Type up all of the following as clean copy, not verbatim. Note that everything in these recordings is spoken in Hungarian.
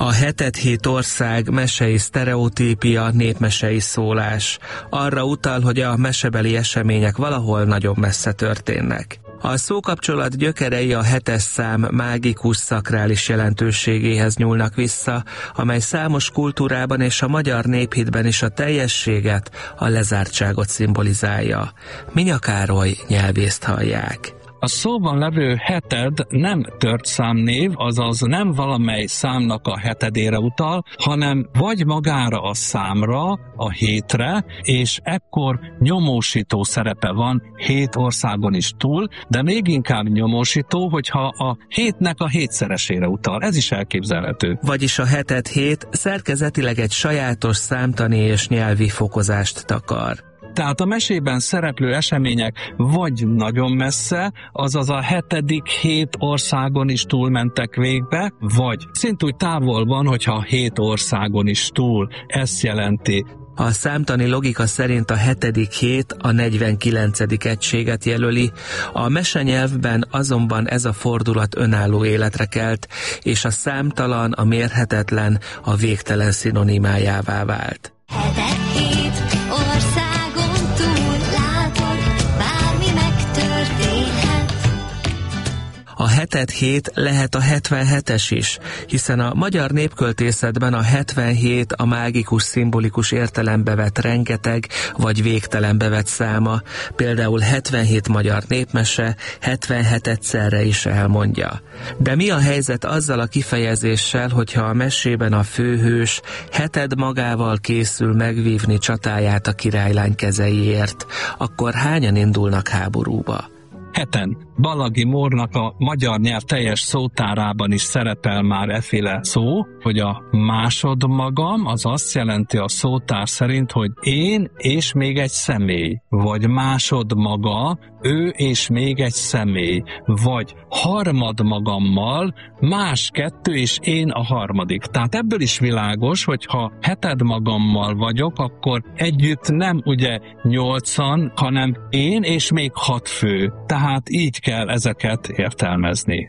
A hetet hét ország mesei sztereotípia, népmesei szólás. Arra utal, hogy a mesebeli események valahol nagyon messze történnek. A szókapcsolat gyökerei a 7-es szám mágikus szakrális jelentőségéhez nyúlnak vissza, amely számos kultúrában és a magyar néphitben is a teljességet, a lezártságot szimbolizálja. Minya Károly nyelvészt hallják. A szóban levő heted nem tört számnév, azaz nem valamely számnak a hetedére utal, hanem vagy magára a számra, a hétre, és ekkor nyomósító szerepe van 7 országon is túl, de még inkább nyomósító, hogyha a hétnek a hétszeresére utal. Ez is elképzelhető. Vagyis a hetet hét szerkezetileg egy sajátos számtani és nyelvi fokozást takar. Tehát a mesében szereplő események vagy nagyon messze, azaz a 7. hét országon is túlmentek végbe, vagy szintúgy távol van, hogyha 7 országon is túl. Ezt jelenti. A számtani logika szerint a 7. hét a 49. egységet jelöli, a mesenyelvben azonban ez a fordulat önálló életre kelt, és a számtalan, a mérhetetlen, a végtelen szinonimájává vált. 7 hét országon túl látod, bármi megtörténhet. A hetet hét lehet a 77-es is, hiszen a magyar népköltészetben a 77 a mágikus, szimbolikus értelembe vett rengeteg vagy végtelenbe vett száma, például 77 magyar népmese 77 egyszerre is elmondja. De mi a helyzet azzal a kifejezéssel, hogyha a mesében a főhős heted magával készül megvívni csatáját a királylány kezeiért, akkor hányan indulnak háborúba? 7. Balagi Mórnak a magyar nyelv teljes szótárában is szerepel már efféle szó, hogy a másodmagam az azt jelenti a szótár szerint, hogy én és még egy személy, vagy másodmaga, ő és még egy személy, vagy harmadmagammal más 2 és én a harmadik. Tehát ebből is világos, hogy ha 7 magammal vagyok, akkor együtt nem ugye 8-an, hanem én és még 6 fő. Tehát így kell ezeket értelmezni.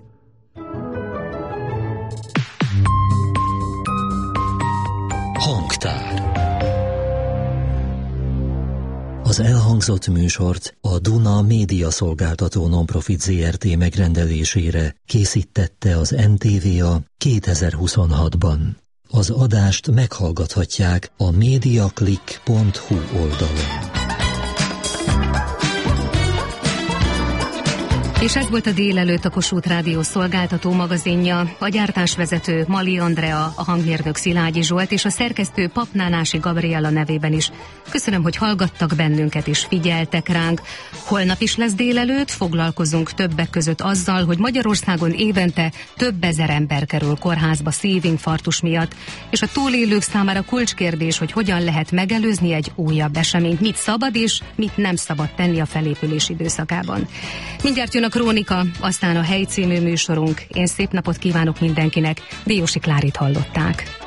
Hangtár. Az elhangzott műsort a Duna Média Szolgáltató Nonprofit Zrt. Megrendelésére készítette az NTVA 2026-ban. Az adást meghallgathatják a mediaclick.hu oldalon. És ez volt a délelőtt a Kossuth Rádió szolgáltató magazinja. A gyártásvezető Mali Andrea, a hangmérnök Szilágyi Zsolt és a szerkesztő Papnánási Gabriella nevében is. Köszönöm, hogy hallgattak bennünket és figyeltek ránk. Holnap is lesz délelőtt, foglalkozunk többek között azzal, hogy Magyarországon évente több ezer ember kerül kórházba szívinfarktus miatt, és a túlélők számára kulcskérdés, hogy hogyan lehet megelőzni egy újabb eseményt, mit szabad és mit nem szabad tenni a felépülés időszakában. Mindjárt jön a Krónika, aztán a Hely című műsorunk. Én szép napot kívánok mindenkinek, Diósi Klárit hallották.